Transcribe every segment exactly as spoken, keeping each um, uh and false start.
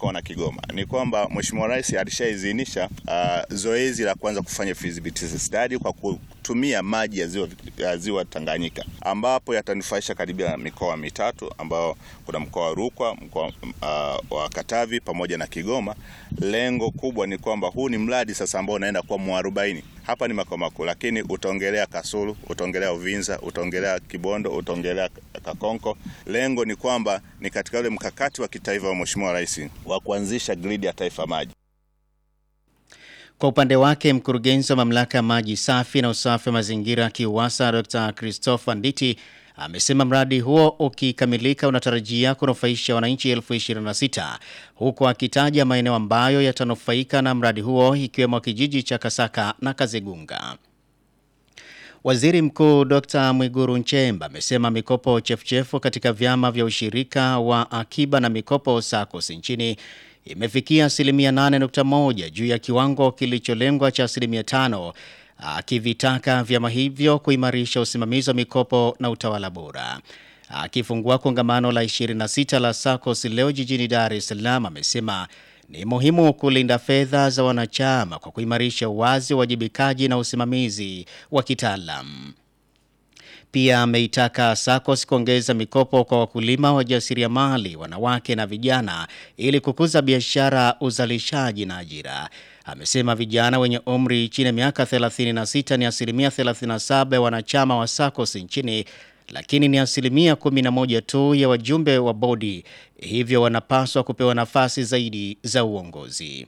mkoa na Kigoma ni kwamba Mheshimiwa Rais alishaidhinisha uh, zoezi la kwanza kufanya feasibility study kwa kutumia maji ya ziwa, ya ziwa Tanganyika, ambapo yatanufaisha karibia mikoa mitatu ambao kuna mkoa wa Rukwa, mkoa uh, wa Katavi pamoja na Kigoma. Lengo kubwa ni kwamba huu ni mradi sasa ambao unaenda kwa mwarobaini. Hapa ni makao makuu, lakini utaongelea Kasulu, utaongelea Uvinza, utaongelea Kibondo, utaongelea Kakonko. Lengo ni kwamba ni katika ule mkakati wa kitaifa wa Mheshimiwa Rais wa kuanzisha gridi ya taifa maji. Kwa upande wake, mkurugenzi wa mamlaka ya maji safi na usafi wa mazingira KIWASA Doctor Christopher Nditi amesema mradi huo ukikamilika unatarajia kunufaisha wananchi elfu ishirini na sita, huku akitaja maeneo ambayo yatanufaika na mradi huo ikiwemo kijiji cha Kasaka na Kazegunga. Waziri Mkuu Doctor Mwigulu Nchemba amesema mikopo chefuchefu katika vyama vya ushirika wa akiba na mikopo SACCOS nchini imefikia asilimia nane nukta moja juu ya kiwango kilicholengwa cha asilimia tano, akivitaka vyama hivyo kuimarisha usimamizi wa mikopo na utawala bora. Akifungua kongamano la ishirini na sita la SACCOS leo jijini Dar es Salaam, amesema ni muhimu kulinda fedha za wanachama kwa kuimarisha uwazi, wajibikaji na usimamizi wa kitaalamu. Pia ameitaka SACCOS kuongeza mikopo kwa wakulima, wajasiriamali, wanawake na vijana ili kukuza biashara, uzalishaji na ajira. Amesema vijana wenye umri chini ya miaka thelathini na sita ni asilimia thelathini na saba ya wanachama wa SACCOS nchini, lakini ni asilimia kumi na moja tu ya wajumbe wa bodi, hivyo wanapaswa kupewa nafasi zaidi za uongozi.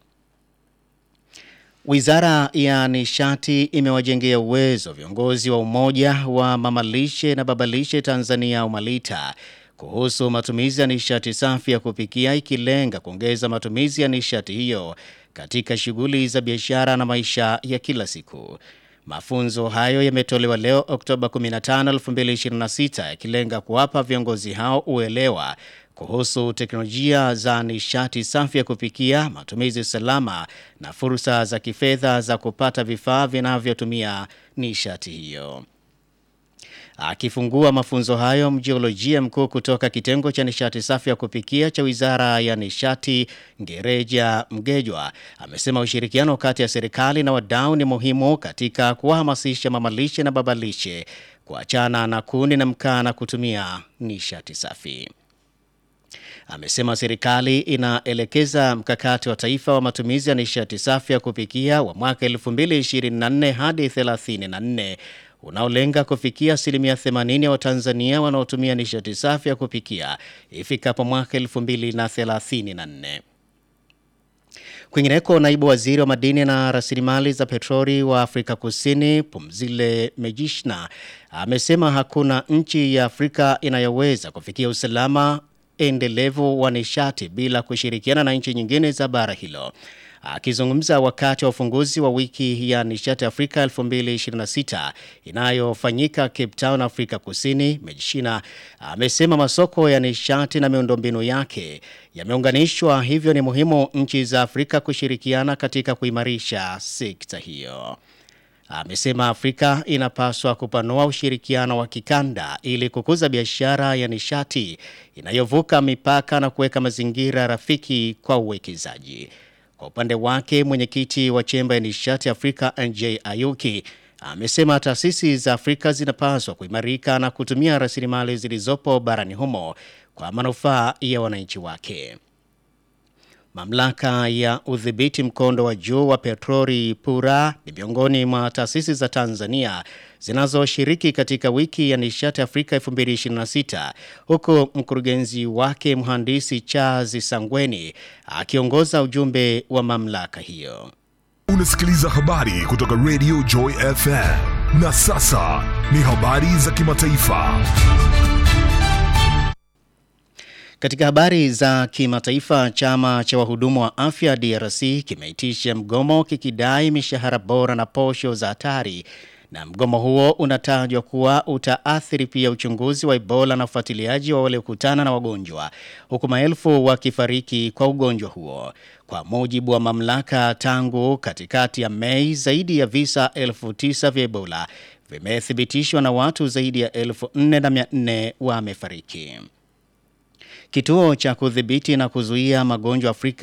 Wizara ya Nishati imewajengea uwezo viongozi wa Umoja wa Mamalishe na Babalishe Tanzania UMALITA kuhusu matumizi ya nishati safi ya kupikia, ikilenga kuongeza matumizi ya nishati hiyo katika shughuli za biashara na maisha ya kila siku. Mafunzo hayo yametolewa leo Oktoba kumi na tano, elfu mbili ishirini na sita, yakilenga kuwapa viongozi hao uelewa kuhusu teknolojia za nishati safi ya kupikia, matumizi salama na fursa za kifedha za kupata vifaa vinavyotumia nishati hiyo. Akifungua mafunzo hayo, mjiolojia mkuu kutoka kitengo cha nishati safi ya kupikia cha Wizara ya Nishati, Ngereja Mgejwa, amesema ushirikiano kati ya serikali na wadau ni muhimu katika kuhamasisha mamalishe na babalishe kuachana na kuni na mkaa na kutumia nishati safi. Amesema serikali inaelekeza mkakati wa taifa wa matumizi ya nishati safi ya kupikia wa mwaka elfu mbili ishirini na nne hadi thelathini na nne unaolenga kufikia asilimia themanini ya Watanzania wanaotumia nishati safi ya kupikia ifikapo mwaka elfu mbili thelathini na nne. Kwingineko, naibu waziri wa madini na rasilimali za petroli wa Afrika Kusini Phumzile Mejishna amesema hakuna nchi ya Afrika inayoweza kufikia usalama endelevu wa nishati bila kushirikiana na nchi nyingine za bara hilo. Akizungumza wakati wa ufunguzi wa wiki ya nishati Afrika elfu mbili ishirini na sita inayofanyika Cape Town, Afrika Kusini, Mejishina amesema masoko ya nishati na miundombinu yake yameunganishwa, hivyo ni muhimu nchi za Afrika kushirikiana katika kuimarisha sekta hiyo. Amesema Afrika inapaswa kupanua ushirikiano wa kikanda ili kukuza biashara ya nishati inayovuka mipaka na kuweka mazingira rafiki kwa uwekezaji. Kwa upande wake, mwenyekiti wa chemba ya nishati Afrika N J Ayuki amesema taasisi za Afrika zinapaswa kuimarika na kutumia rasilimali zilizopo barani humo kwa manufaa ya wananchi wake. Mamlaka ya udhibiti mkondo wa juu wa petroli PURA ni miongoni mwa taasisi za Tanzania zinazoshiriki katika wiki ya nishati Afrika elfu mbili ishirini na sita, huku mkurugenzi wake mhandisi Charles Sangweni akiongoza ujumbe wa mamlaka hiyo. Unasikiliza habari kutoka Radio Joy F M, na sasa ni habari za kimataifa. Katika habari za kimataifa, chama cha wahudumu wa afya D R C kimeitisha mgomo kikidai mishahara bora na posho za hatari, na mgomo huo unatajwa kuwa utaathiri pia uchunguzi wa Ebola na ufuatiliaji wa wale kukutana na wagonjwa, huku maelfu wakifariki kwa ugonjwa huo. Kwa mujibu wa mamlaka, tangu katikati ya Mei zaidi ya visa elfu tisa vya Ebola vimethibitishwa na watu zaidi ya elfu nne na mia nne wamefariki. Kituo cha kudhibiti na kuzuia magonjwa Afrika